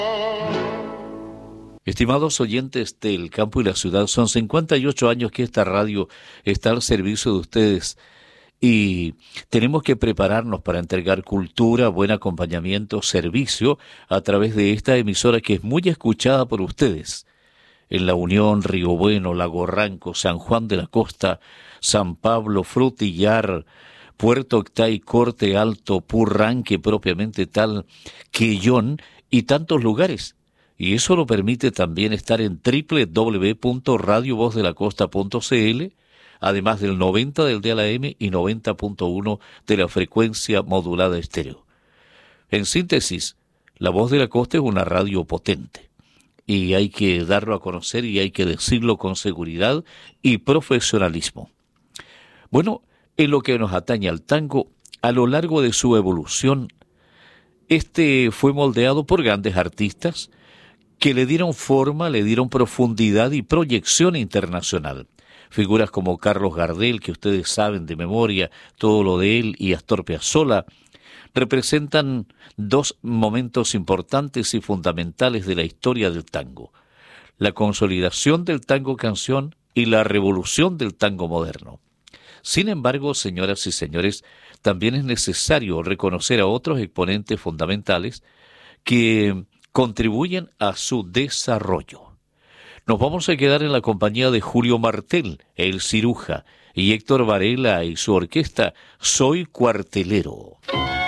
Estimados oyentes del campo y la ciudad, son 58 años que esta radio está al servicio de ustedes y tenemos que prepararnos para entregar cultura, buen acompañamiento, servicio a través de esta emisora que es muy escuchada por ustedes. En La Unión, Río Bueno, Lago Ranco, San Juan de la Costa, San Pablo, Frutillar, Puerto Octay, Corte Alto, Purranque propiamente tal, Quellón y tantos lugares. Y eso lo permite también estar en www.radiovozdelacosta.cl, además del 90 del dial AM y 90.1 de la frecuencia modulada estéreo. En síntesis, La Voz de la Costa es una radio potente y hay que darlo a conocer y hay que decirlo con seguridad y profesionalismo. Bueno, en lo que nos atañe al tango, a lo largo de su evolución, este fue moldeado por grandes artistas que le dieron forma, le dieron profundidad y proyección internacional. Figuras como Carlos Gardel, que ustedes saben de memoria todo lo de él, y Astor Piazzolla, representan dos momentos importantes y fundamentales de la historia del tango: la consolidación del tango canción y la revolución del tango moderno. Sin embargo, señoras y señores, también es necesario reconocer a otros exponentes fundamentales que contribuyen a su desarrollo. Nos vamos a quedar en la compañía de Julio Martel, el Ciruja, y Héctor Varela y su orquesta Soy Cuartelero.